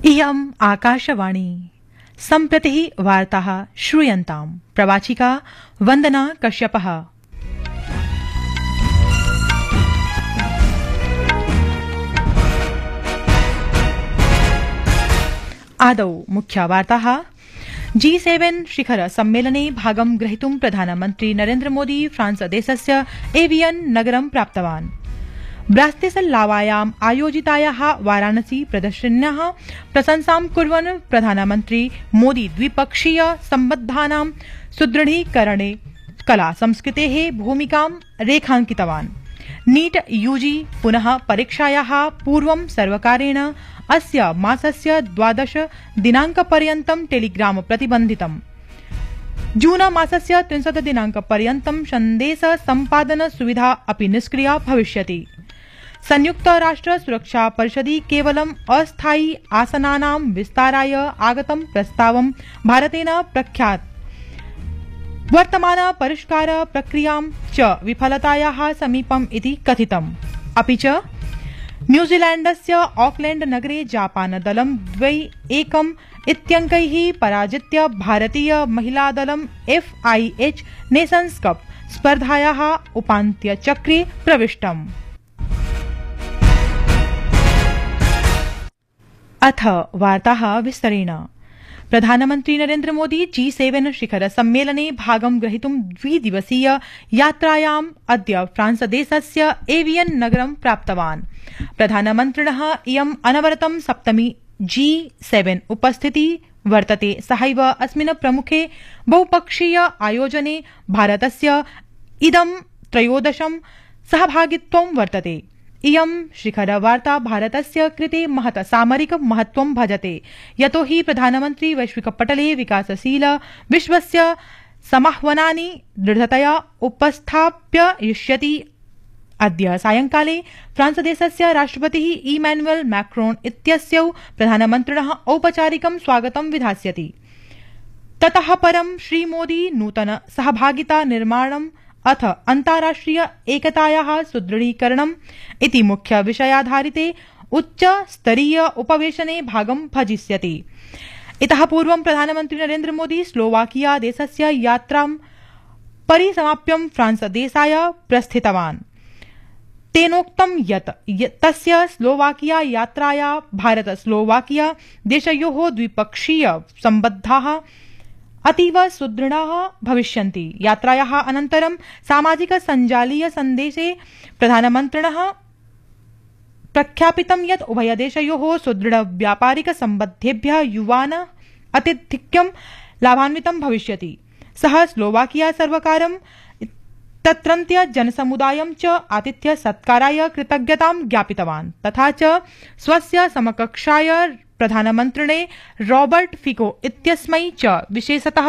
इयम् आकाशवाणी सम्प्रति वार्ताः श्रूयन्ताम् प्रवाचिका वन्दना कश्यपः। आदौ मुख्या वार्ताः। G7 शिखर सम्मेलने भागं ग्रहीतुं प्रधानमन्त्री नरेन्द्र मोदी फ्रांस देशस्य एवियन नगरं प्राप्तवान्। ब्रातिस्लावायाम् आयोजितायाः वाराणसी प्रदर्शन्याः प्रशंसां कुर्वन् प्रधानमन्त्री मोदी द्विपक्षीय सम्बन्धानां सुदृढीकरणे कला संस्कृतेः भूमिकां रेखांकितवान्। नीट यूजी पुनः परीक्षायाः पूर्वं सर्वकारेण अस्य मासस्य 12 दिनाङ्कपर्यन्तं टेलीग्राम प्रतिबन्धितम्। जून मासस्य 30 दिनाङ्कपर्यन्तं सन्देश सम्पादन सुविधा अपि निष्क्रिया भविष्यति। संयुक्त राष्ट्र सुरक्षा परिषदि केवलम् अस्थायी आसनानां विस्ताराय आगतं प्रस्तावं भारतेन प्रख्यात्। वर्तमान परिष्कार प्रक्रियां च विफलतायाः समीपम् इति कथितम्। अपि च न्यूजीलैण्डस्य ऑकलैण्ड नगरे जापान दलं 2-1 इत्यङ्कैः पराजित्य भारतीय महिलादलं FIH नेशन्स् कप स्पर्धायाः उपान्त्यचक्रे प्रविष्टम्। अथ वार्ताः विस्तरेण। प्रधानमन्त्री नरेन्द्र मोदी G7 शिखर सम्मेलने भागं ग्रहीतुं द्विदिवसीय यात्रायाम् अद्य फ्रांस देशस्य एवियन नगरं प्राप्तवान्। प्रधानमन्त्रिणः इयम् अनवरतं सप्तमी G7 उपस्थितिः वर्तते। सहैव अस्मिन् प्रमुखे बहुपक्षीय आयोजने भारतस्य इदं 13 सहभागित्वं वर्तते। इयं शिखरवार्ता भारतस्य कृते महत् सामरिक महत्वं भजते, यतो हि प्रधानमन्त्री वैश्विकपटले विकासशील विश्वस्य समाह्वानानि दृढतया उपस्थापयिष्यति। अद्य सायंकाले फ्रांस देशस्य राष्ट्रपतिः इमैनुअल मैक्रोन इत्यस्यौ प्रधानमन्त्रिणः औपचारिकं स्वागतं विधास्यति। ततः परं श्रीमोदी नूतन सहभागिता निर्माणम् अथ अन्ताराष्ट्रिय एकतायाः सुदृढीकरणम् इति मुख्य विषयाधारिते उच्च स्तरीय उपवेशने भागं भजिष्यति। इतः पूर्वं प्रधानमन्त्री नरेन्द्र मोदी स्लोवाकिया देशस्य यात्रां परिसमाप्य फ्रांस देशाय प्रस्थितवान्। तेनोक्तं यत् तस्य स्लोवाकिया यात्राया भारत स्लोवाकिया देशयोः द्विपक्षीय सम्बन्धाः अतीव सुदृढाः भविष्यन्ति। यात्रायाः अनन्तरं सामाजिक सञ्जालीय सन्देशे प्रधानमन्त्रिणः प्रख्यापितं यत् उभयदेशयोः सुदृढ व्यापारिक सम्बन्धेभ्यः युवान् अत्यधिकं लाभान्वितं भविष्यति। सः स्लोवाकिया सर्वकारं तत्रत्य जनसमुदायं च आतिथ्य सत्काराय कृतज्ञतां ज्ञापितवान्। तथा च स्वस्य समकक्षाय प्रधानमन्त्रिणे रॉबर्ट फिको इत्यस्मै च विशेषतः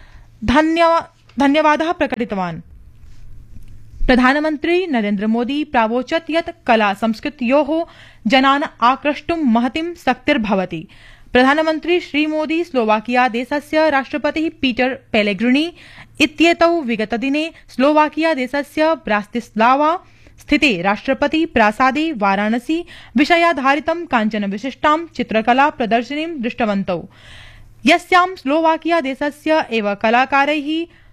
धन्यवादः प्रकटितवान्। प्रधानमन्त्री नरेन्द्र मोदी प्रावोचत् यत् कला संस्कृत्योः जनान् आक्रष्टुं महतीं शक्तिर्भवति। प्रधानमन्त्री श्रीमोदी स्लोवाकिया देशस्य राष्ट्रपतिः पीटर पेलेग्रिनी इत्येतौ विगतदिने स्लोवाकिया देशस्य ब्रातिस्लावा स्थिते राष्ट्रपति प्रासादे वाराणसी विषयाधारितं काञ्चन विशिष्टां चित्रकला प्रदर्शनीं दृष्टवन्तौ, यस्यां स्लोवाकिया देशस्य एव कलाकारैः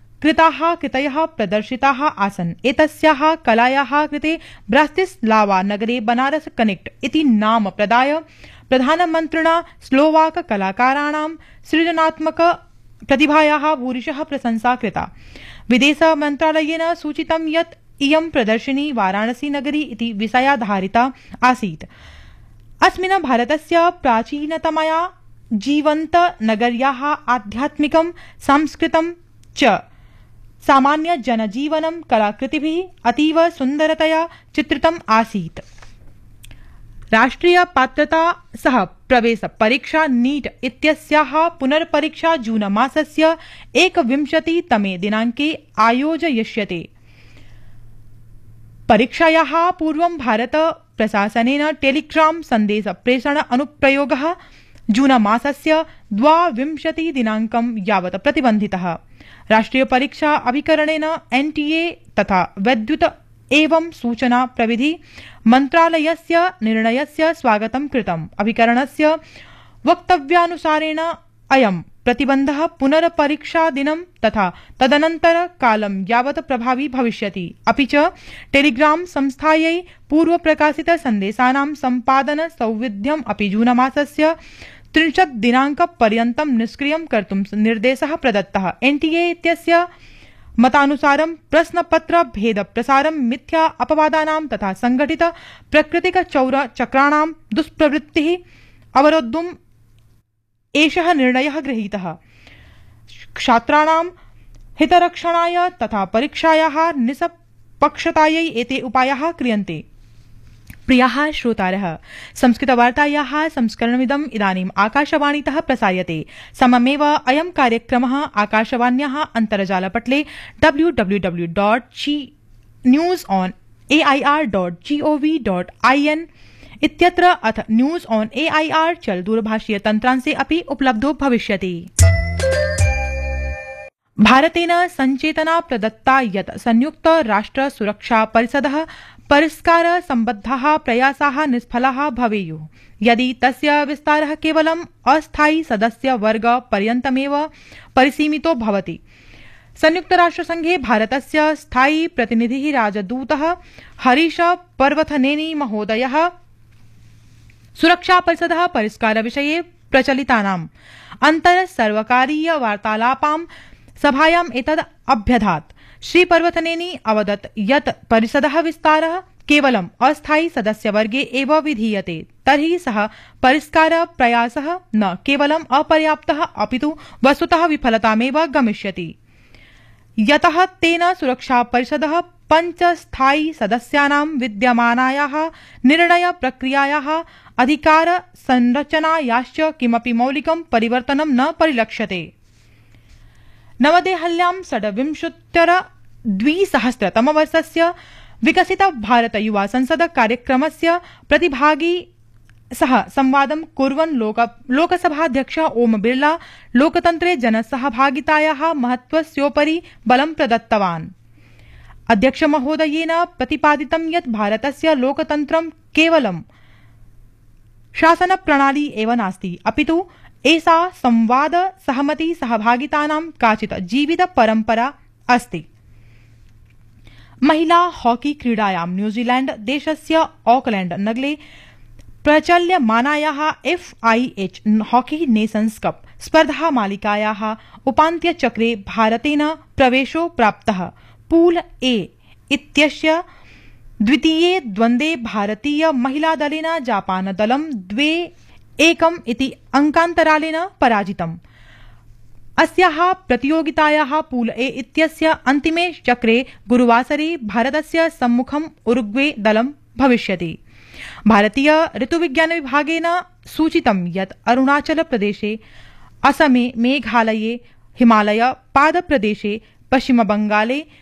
कृतयः प्रदर्शिताः आसन्। एतस्याः कलायाः कृते ब्रातिस्लावा नगरे बनारस कनेक्ट इति नाम प्रदाय प्रधानमन्त्रिणा स्लोवाक कलाकाराणां सृजनात्मक प्रतिभायाः भूरिशः प्रशंसा कृता। विदेश मन्त्रालयेन सूचितं यत् इयं प्रदर्शनी वाराणसी नगरी इति विषयाधारिता आसीत्। अस्मिन् भारतस्य प्राचीनतमया जीवन्त नगर्याः आध्यात्मिकं सांस्कृतं च सामान्य जनजीवनं कलाकृतिभिः अतीव सुन्दरतया चित्रितम् आसीत्। राष्ट्रिय पात्रता सह प्रवेश परीक्षा नीट इत्यस्याः पुनर्परीक्षा जून मासस्य 21 दिनाङ्के आयोजयिष्यते। परीक्षायाः पूर्वं भारत प्रशासनेन टेलीग्राम सन्देश प्रेषण अनुप्रयोगः जून मासस्य 22 दिनाङ्कं यावत् प्रतिबन्धितः। राष्ट्रिय परीक्षा अभिकरणेन NTA तथा वैद्युत एवं सूचना प्रविधि मन्त्रालयस्य निर्णयस्य स्वागतं कृतम्। अभिकरणस्य वक्तव्यानुसारेण अयं प्रतिबन्धः पुनर्परीक्षादिनं तथा तदनन्तर कालं यावत् प्रभावी भविष्यति। अपि च टेलीग्राम संस्थायै पूर्वप्रकाशित सन्देशानां सम्पादन सौविध्यम् अपि जूनमासस्य 30 दिनाङ्कपर्यन्तं निष्क्रियं कर्तुं निर्देशः प्रदत्तः। एनटीए इत्यस्य मतानुसारं प्रश्नपत्र भेद प्रसारं मिथ्या अपवादानां तथा संगठित प्राकृतिक चक्राणां दुष्प्रवृत्तिः अवरोद्धुम् एषः निर्णयः गृहीतः। छात्राणां हितरक्षणाय तथा परीक्षायाः निष्पक्षतायै एते उपायाः क्रियन्ते। प्रियाः श्रोतारः, संस्कृतवार्तायाः संस्करणमिदम् इदानीम् आकाशवाणीतः प्रसार्यते। सममेव अयं कार्यक्रमः आकाशवाण्याः अन्तर्जालपटले www.newsonair.gov.in इत्यत्र अथ न्यूज ऑन एआईआर चल दूरभाषीय तन्त्रांशे अपि उपलब्धो भविष्यति। भारतेन संचेतना प्रदत्ता यत् संयुक्त राष्ट्र सुरक्षा परिषदः परिष्कार सम्बद्धाः प्रयासाः निष्फलाः भवेयुः यदि तस्य विस्तारः केवलम् अस्थायी सदस्य वर्ग पर्यन्तमेव परिसीमितो भवति। संयुक्तराष्ट्रसंघे भारतस्य स्थायी प्रतिनिधिः राजदूतः हरीश पर्वथनेनी महोदयः सुरक्षा परिषदः परिष्कार विषये प्रचलितानाम् अन्तर्सर्वकारीय वार्तालापां सभायाम् एतद् अभ्यधात्। श्री पर्वथनेनी अवदत् यत् परिषदः विस्तारः केवलम् अस्थायी सदस्यवर्गे एव विधीयते तर्हि सः परिष्कार प्रयासः न केवलम् अपर्याप्तः अपितु वस्तुतः विफलतामेव गमिष्यति। यतः तेन सुरक्षा परिषदः 5 स्थायी सदस्यानां विद्यमानायाः निर्णय प्रक्रियायाः अधिकार संरचनायाश्च किमपि मौलिकं परिवर्तनं न परिलक्ष्यते। नवदेहल्यां 2020 विकसित भारत युवा संसद कार्यक्रमस्य प्रतिभागी सह संवादं कुर्वन् लोकसभाध्यक्षः ओम बिर्ला लोकतन्त्रे जनसहभागितायाः महत्त्वस्योपरि बलं प्रदत्तवान्। अध्यक्षमहोदयेन प्रतिपादितं यत् भारतस्य लोकतन्त्रं केवलं शासनप्रणाली एव नास्ति अपितु एषा संवाद सहमति सहभागितानां काचित् जीवित परम्परा अस्ति। महिला हॉकी क्रीडायां न्यूजीलैंड देशस्य ऑकलैंड नगरे प्रचल्यमानायाः FIH हॉकी नेशन्स कप स्पर्धा मालिकायाः उपान्त्यचक्रे भारतेन प्रवेशो प्राप्तः। पूल ए इत्यस्य द्वितीये द्वन्द्वे भारतीय महिला दलेन जापान दलं 2-1 इति अंकान्तरालेन पराजितम्। अस्याः प्रतियोगितायाः पूल ए इत्यस्य अन्तिमे चक्रे गुरुवासरे भारतस्य सम्मुखम् उरुग्वे दलं भविष्यति। भारतीय ऋतुविज्ञान विभागेन सूचितं यत् अरुणाचल प्रदेशे, असमे, मेघालये, हिमालय पादप्रदेशे, पश्चिम बंगाले,